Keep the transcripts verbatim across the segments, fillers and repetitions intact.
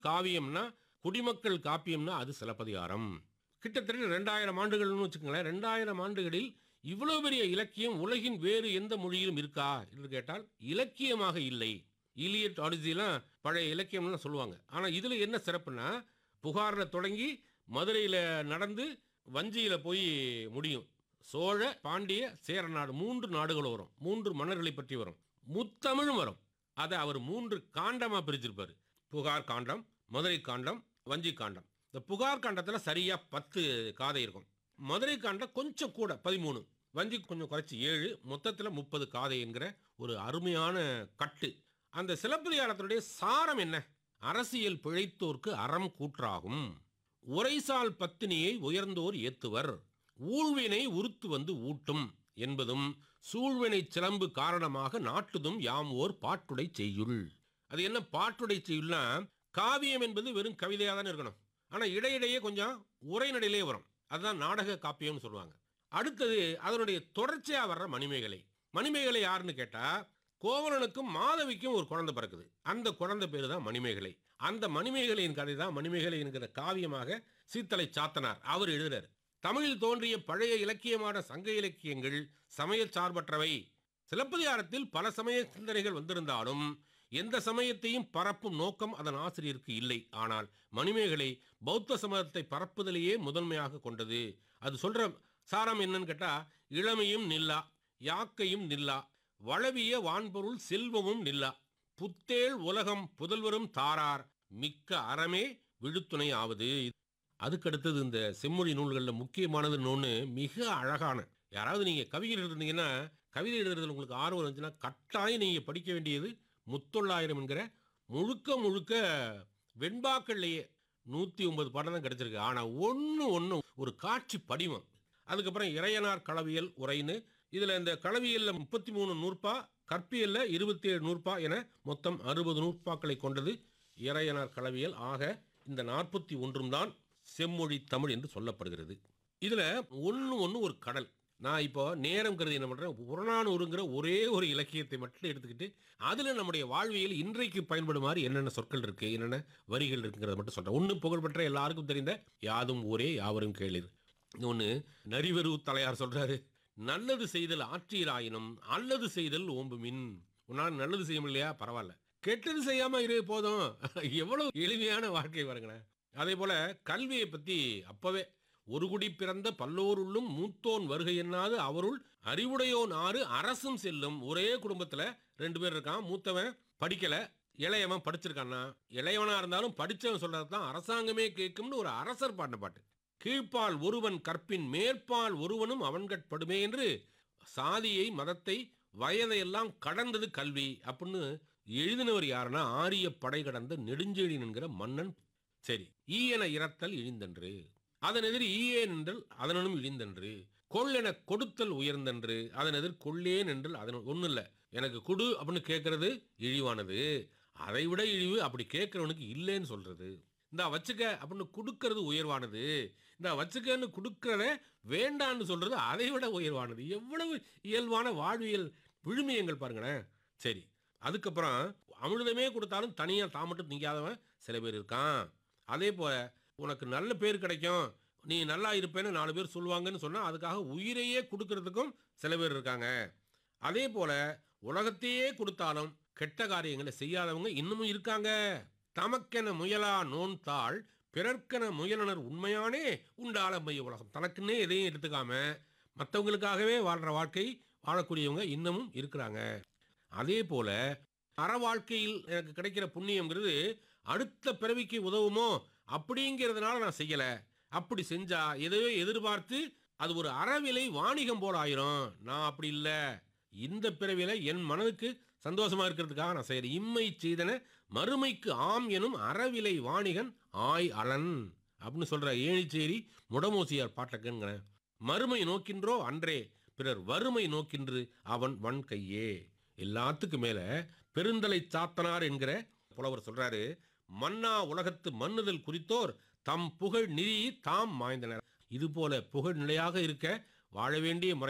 காவியம்னா குடிமக்கள் காப்பியம்னா அது சிலப்பதிகாரம். கிட்டத்தட்ட ரெண்டாயிரம் ஆண்டுகள்னு வச்சுக்கோங்களேன். ரெண்டாயிரம் ஆண்டுகளில் இவ்வளவு பெரிய இலக்கியம் உலகின் வேறு எந்த மொழியிலும் இருக்கா என்று கேட்டால் இலக்கியமாக இல்லை. இலியட், ஆடிசிலாம் பழைய இலக்கியம்னு சொல்லுவாங்க. ஆனால் இதில் என்ன சிறப்புனா, புகாரில் தொடங்கி மதுரையில் நடந்து வஞ்சியில் போய் முடியும். சோழ, பாண்டிய, சேர நாடு மூன்று நாடுகள் வரும். மூன்று மன்னர்களை பற்றி வரும். முத்தமிழும் வரும். அதை அவர் மூன்று காண்டமாக பிரிச்சிருப்பார். புகார் காண்டம், மதுரை காண்டம், வஞ்சி காண்டம். இந்த புகார் காண்டத்தில் சரியாக பத்து காதை இருக்கும். மதுரை காண்டம் கொஞ்சம் கூட பதிமூணு, வஞ்சி கொஞ்சம் குறைச்சி ஏழு, மொத்தத்தில் முப்பது காதை என்கிற ஒரு அருமையான கட்டு. அந்த சிலப்பதிகாரத்தினுடைய சாரம் என்ன? அரசியல் பிழைத்தோர்க்கு அறம் கூற்றாகும், உரைசால் பத்தினியை உயர்ந்தோர் ஏத்துவர், ஊழ்வினை உறுத்து வந்து ஊட்டும் என்பதும், சூழ்வினை சிலம்பு காரணமாக நாட்டுதும் யாம் ஓர் பாட்டுடை செய்யுள். அது என்ன பாட்டுடை செய்யுள்னா, காவியம் என்பது வெறும் கவிதையாக தானே இருக்கணும். ஆனால் இடையிடையே கொஞ்சம் உரைநடையிலே வரும். அதுதான் நாடக காப்பியம்னு சொல்லுவாங்க. அடுத்தது அதனுடைய தொடர்ச்சியாக வர்ற மணிமேகலை. மணிமேகலை யாருன்னு கேட்டால், கோவலனுக்கும் மாதவிக்கும் ஒரு குழந்தை பிறக்குது. அந்த குழந்தை பேரு தான் மணிமேகலை. அந்த மணிமேகலையின் கதை தான் மணிமேகலை என்கிற காவியமாக சீத்தலை சாத்தனார் அவர் எழுதுறார். தமிழில் தோன்றிய பழைய இலக்கியமான சங்க இலக்கியங்கள் சமய சார்பற்றவை. சிலப்பதிகாரத்தில் பல சமய சிந்தனைகள் வந்திருந்தாலும் எந்த சமயத்தையும் பரப்பும் நோக்கம் அதன் ஆசிரியருக்கு இல்லை. ஆனால் மணிமேகலை பௌத்த சமயத்தை பரப்புதலையே முதன்மையாக கொண்டது. அது சொல்ற சாரம் என்னன்னு கேட்டா, இளமையும் நில்லா, யாக்கையும் நில்லா, வளவிய வான்பொருள் செல்வமும் நில்லா, புத்தேள் உலகம் புதல்வரும் தாரார், மிக்க அறமே விழுத்துணை ஆவது. அதுக்கடுத்தது இந்த செம்மொழி நூல்களில் முக்கியமானது ஒன்று, மிக அழகான, யாராவது நீங்கள் கவிஞர் இருந்தீங்கன்னா, கவிதை எழுதுறதுல உங்களுக்கு ஆர்வம் இருந்துச்சுன்னா கட்டாயம் நீங்கள் படிக்க வேண்டியது முத்தொள்ளாயிரம் என்கிற முழுக்க முழுக்க வெண்பாக்கள்லையே நூற்றி ஒன்பது பாடம் தான் கிடச்சிருக்கு. ஆனால் ஒன்று ஒன்று ஒரு காட்சி படிமம். அதுக்கப்புறம் இறையனார் களவியல் உரைன்னு, இதில் இந்த களவியலில் முப்பத்தி மூணு நூற்பா, கற்பியலில் இருபத்தி ஏழு நூற்பா என மொத்தம் அறுபது நூற்பாக்களை கொண்டது இறையனார் களவியல். ஆக இந்த நாற்பத்தி ஒன்றும் தான் செம்மொழி தமிழ் என்று சொல்லப்படுகிறது. இதில் ஒன்று ஒன்று ஒரு கடல். நான் இப்போ நேரம் கருதி என்ன பண்ணுறேன், புறநானூறுங்கிற ஒரே ஒரு இலக்கியத்தை மட்டும் எடுத்துக்கிட்டு அதில் நம்முடைய வாழ்வியல் இன்றைக்கு பயன்படுமாறு என்னென்ன சொற்கள் இருக்குது, என்னென்ன வரிகள் இருக்குங்கிறத மட்டும் சொல்கிறேன். ஒன்று புகழ்பெற்ற எல்லாருக்கும் தெரிந்த யாதும் ஊரே யாவரும் கேளிர். ஒன்று நரிவரு தலையார் சொல்கிறாரு, நல்லது செய்தல் ஆற்றீராயினும் அல்லது செய்தல் ஓம்புமின். உன்னால் நல்லது செய்ய முடியலையா, பரவாயில்ல, கெட்டது செய்யாமல் இரு போதும். எவ்வளோ எளிமையான வாழ்க்கை பாருங்களேன். அதே போல் கல்வியை பற்றி அப்போவே, ஒரு குடி பிறந்த பல்லோருள்ளும் மூத்தோன் வருகை என்னாது அவருள் அறிவுடையோன் ஆறு அரசும் செல்லும். ஒரே குடும்பத்தில் ரெண்டு பேர் இருக்கான், மூத்தவன் படிக்கலை, இளையவன் படிச்சிருக்கான்னா, இளையவனாக இருந்தாலும் படித்தவன் சொல்கிறது தான் அரசாங்கமே கேட்கும்னு ஒரு அரசர் பாடின பாட்டு. கீழ்ப்பால் ஒருவன் கற்பின் மேற்பால் ஒருவனும் அவன்கட்படுமே என்று சாதியை, மதத்தை, வயதையெல்லாம் கடந்தது கல்வி அப்படின்னு எழுதினவர் யாருன்னா ஆரிய படை கடந்த நெடுஞ்செழியன் என்கிற மன்னன். சரி, ஈயன இறத்தல் இழிந்தன்று, அதன் எதிர் ஈயேன் என்றல் அதனும் இழிந்தன்று, கொள்ளென கொடுத்தல் உயர்ந்தன்று, அதன் எதிர் கொள்ளேன் என்றல் அதன் ஒன்றும் இல்லை. எனக்கு கொடு அப்படின்னு கேட்கறது இழிவானது, அதை விட இழிவு அப்படி கேட்கறவனுக்கு இல்லைன்னு சொல்றது. இந்த வச்சுக்க அப்படின்னு கொடுக்கறது உயர்வானது, இந்த வச்சுக்கன்னு கொடுக்கறத வேண்டான்னு சொல்றது அதை விட உயர்வானது. எவ்வளவு இயல்பான வாழ்வியல் விழுமியங்கள் பாருங்களேன். சரி, அதுக்கப்புறம் அமிர்தமே கொடுத்தாலும் தனியாக தான் மட்டும் திங்காதவன் சில பேர் இருக்கான். அதே போல உனக்கு நல்ல பேர் கிடைக்கும், நீ நல்லா இருப்பேன்னு நாலு பேர் சொல்லுவாங்கன்னு சொன்னால் அதுக்காக உயிரையே கொடுக்கறதுக்கும் சில பேர் இருக்காங்க. அதே போல உலகத்தையே கொடுத்தாலும் கெட்ட காரியங்களை செய்யாதவங்க இன்னமும் இருக்காங்க. தமக்கென முயலா நோன் தாள் பிறர்க்கென முயலனர் உண்மையானே உண்டாள மைய உலகம். தனக்குன்னே எதையும் எடுத்துக்காம மற்றவங்களுக்காகவே வாழ்கிற வாழ்க்கை வாழக்கூடியவங்க இன்னமும் இருக்கிறாங்க. அதே போல அற வாழ்க்கையில் எனக்கு கிடைக்கிற புண்ணியங்கிறது அடுத்த பிறவிக்கு உதவுமோ அப்படிங்கிறதுனால நான் செய்யலை. அப்படி செஞ்சா எதையோ எதிர்பார்த்து அது ஒரு அறவிலை வாணிகம் போல ஆயிரும். நான் அப்படி இல்லை, இந்த பிறவில என் மனதுக்கு சந்தோஷமா இருக்கிறதுக்காக நான் செய்கிறேன். இம்மை செய்தன மறுமைக்கு ஆம் எனும் அறவிலை வாணிகன் ஆய் அலன் அப்படின்னு சொல்ற ஏழிச்சேரி முடமோசியார் பாட்டக்கங்க. மறுமை நோக்கின்றோ அன்றே பிறர் வறுமை நோக்கின்று அவன் வன் கையே. எல்லாத்துக்கும் மேல பெருந்தலை சாத்தனார் என்கிற புலவர் சொல்றாரு, மன்னா உலகத்து மன்னுதல் குறித்தோர் தம் புகழ் நிதி தாம் மாய்ந்தனர். இது போல புகழ் நிலையாக இருக்க வாழ வேண்டிய முறையை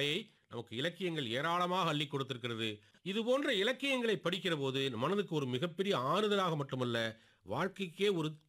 நமக்கு இலக்கியங்கள் ஏராளமாக அள்ளி கொடுத்திருக்கிறது. இது போன்ற இலக்கியங்களை படிக்கிற போது மனதுக்கு ஒரு மிகப்பெரிய ஆறுதலாக மட்டுமல்ல, வாழ்க்கைக்கே ஒரு